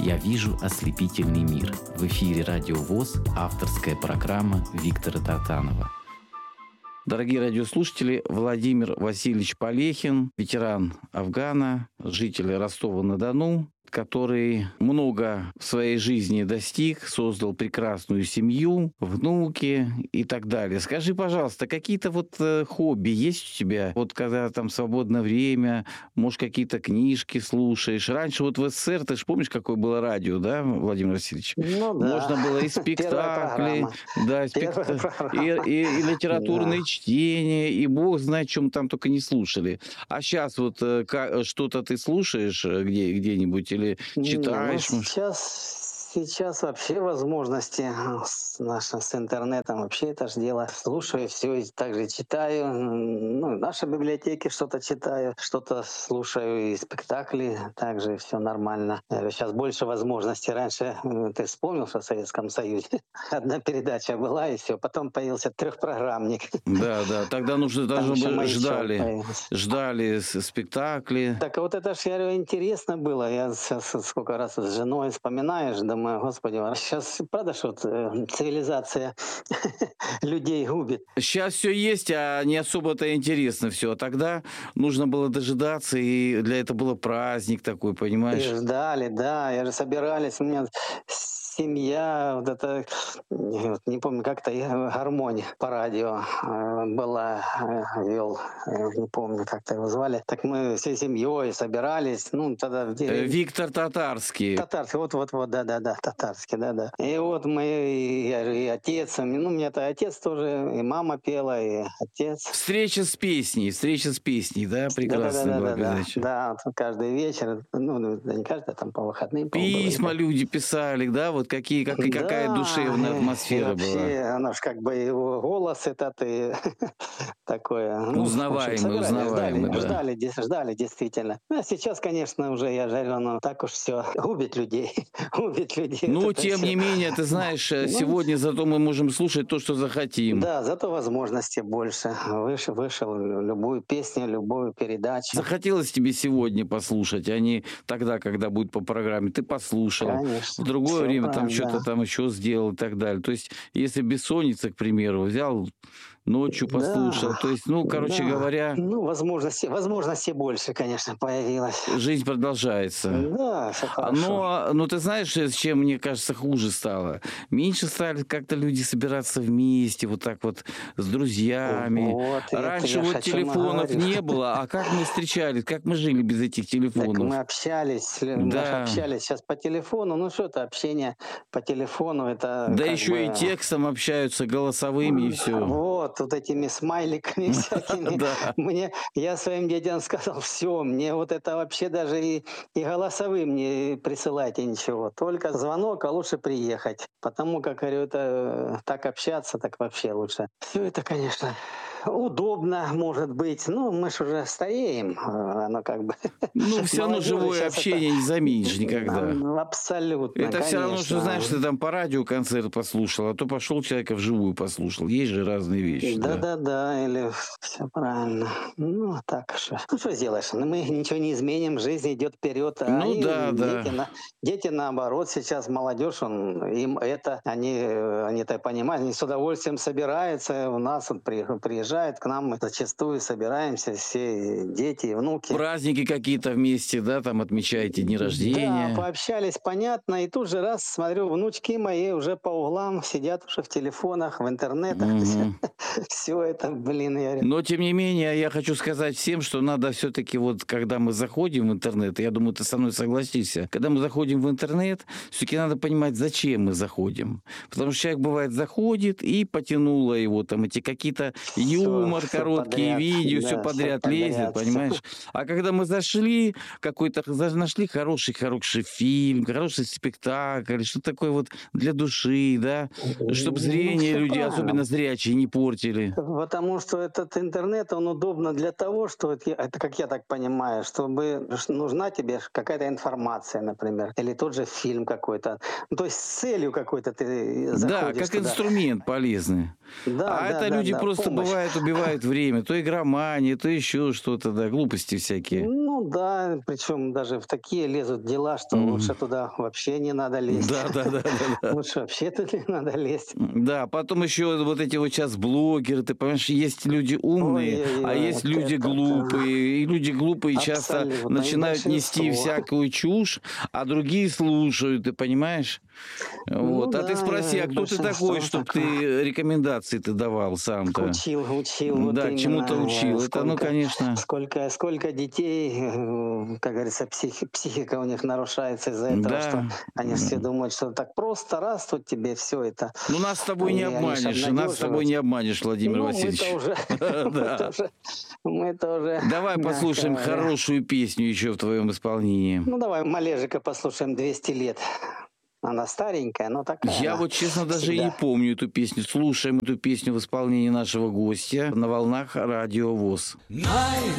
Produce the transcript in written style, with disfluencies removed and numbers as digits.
«Я вижу ослепительный мир». В эфире «Радио ВОС» авторская программа Виктора Тартанова. Дорогие радиослушатели, Владимир Васильевич Полехин, ветеран Афгана, житель Ростова-на-Дону, который много в своей жизни достиг, создал прекрасную семью, внуки и так далее. Скажи, пожалуйста, какие-то хобби есть у тебя? Вот когда там свободное время, может, какие-то книжки слушаешь? Раньше в СССР, ты же помнишь, какое было радио, да, Владимир Васильевич? Ну да. Можно было и спектакли, да, и литературные чтения, и бог знает, чем там только не слушали. А сейчас что-то ты слушаешь где-нибудь или читаешь? Сейчас вообще возможности с интернетом, вообще это же дело. Слушаю все, и также читаю. В нашей библиотеке что-то читаю, что-то слушаю, и спектакли, также все нормально. Сейчас больше возможностей. Раньше, ты вспомнил, что в Советском Союзе одна передача была, и все. Потом появился трехпрограммник. Да, тогда ждали спектакли. Так вот это же, я говорю, интересно было. Я сколько раз с женой вспоминаешь, думаю, Господи, сейчас, правда, что цивилизация людей губит? Сейчас все есть, а не особо-то интересно все. А тогда нужно было дожидаться, и для этого был праздник такой, понимаешь? И ждали, да, и же собирались, у меня семья, не помню, как-то гармония по радио была, вел, не помню, как-то его звали. Так мы всей семьей собирались, тогда... Виктор Татарский. Татарский, вот, да, Татарский, да. И вот мы, и отец, у меня-то отец тоже, и мама пела, и отец. Встреча с песней, да, прекрасная была передача. Да, каждый вечер, не каждый, там по выходным. Письма люди писали, да, вот какая душевная атмосфера была. Она же как бы его голос этот и такое. Узнаваемый, да. Ждали действительно. А сейчас, конечно, уже, я жарю, так уж все губит людей. Тем не менее, ты знаешь, сегодня зато мы можем слушать то, что захотим. Да, зато возможности больше. Вышел любую песню, любую передачу. Захотелось тебе сегодня послушать, а не тогда, когда будет по программе. Ты послушал. Конечно. В другое время там что-то там еще сделал и так далее. То есть, если бессонница, к примеру, взял ночью послушал. То есть, говоря... возможностей больше, конечно, появилось. Жизнь продолжается. Да, все хорошо. Но ты знаешь, с чем, мне кажется, хуже стало? Меньше стали как-то люди собираться вместе, вот так вот, с друзьями. Раньше телефонов не было, а как мы встречались, как мы жили без этих телефонов? Так мы общались, сейчас по телефону. Что это общение по телефону? Это да еще и текстом общаются, голосовыми и все. Вот этими смайликами всякими. Я своим детям сказал, все, мне вот это вообще даже и голосовым не присылайте ничего. Только звонок, а лучше приехать. Потому как, говорю, это так общаться, так вообще лучше. Все это, конечно, удобно, может быть. Мы же уже стареем. Оно как бы... все равно живое общение не заменишь никогда. Абсолютно, это все равно, что, знаешь, ты там по радио концерт послушал, а то пошел человека вживую послушал. Есть же разные вещи. Да, или все правильно. Так что. Что сделаешь? Мы ничего не изменим, жизнь идет вперед. Дети наоборот, сейчас молодежь, им это, они это понимают, они с удовольствием собираются, у нас приезжают к нам, мы зачастую собираемся, все дети и внуки. Праздники какие-то вместе, да, там отмечаете дни рождения. Да, пообщались, понятно, и тут же раз смотрю, внучки мои уже по углам сидят уже в телефонах, в интернетах. Все это, Но, тем не менее, я хочу сказать всем, что надо все-таки когда мы заходим в интернет, я думаю, ты со мной согласишься, когда мы заходим в интернет, все-таки надо понимать, зачем мы заходим. Потому что человек, бывает, заходит и потянуло его, там, эти какие-то юмор, короткие видео, все подряд лезет, понимаешь? А когда мы зашли, нашли хороший фильм, хороший спектакль, что такое для души, да, чтобы зрение людей, особенно зрячие, не портили. Потому что этот интернет, он удобно для того, что, это как я так понимаю, чтобы нужна тебе какая-то информация, например, или тот же фильм какой-то. То есть с целью какой-то ты заходишь. Да, как инструмент полезный. Да, люди просто помощь. бывает говорят, убивает время. То игромания, то еще что-то, да, глупости всякие. Ну да, причем даже в такие лезут дела, что лучше туда вообще не надо лезть. Да. Лучше вообще туда не надо лезть. Да, потом еще вот эти вот сейчас блогеры, ты понимаешь, есть люди умные, а есть люди глупые. И люди глупые часто начинают нести всякую чушь, а другие слушают, ты понимаешь? Вот. А ты спроси, а кто ты такой, чтобы ты рекомендации ты давал сам-то? Учил. Да, чему-то учил. Это, ну, конечно. Сколько детей, как говорится, психика у них нарушается из-за этого, что они все думают, что так просто, раз, тут тебе все это. Ну, нас с тобой не обманешь, Владимир Васильевич. Мы тоже. Давай послушаем хорошую песню еще в твоем исполнении. Ну, давай Малежика послушаем «200 лет». Она старенькая, но такая. Я вот, честно, даже и не помню эту песню. Слушаем эту песню в исполнении нашего гостя на волнах Радио ВОС.